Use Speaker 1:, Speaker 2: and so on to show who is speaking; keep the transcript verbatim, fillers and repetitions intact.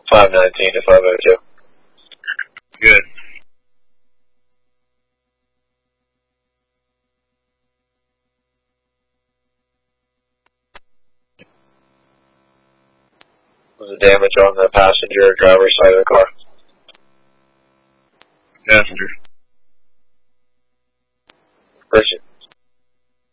Speaker 1: five nineteen to five oh two.
Speaker 2: Good.
Speaker 1: Was the damage on the passenger or driver's side of the car?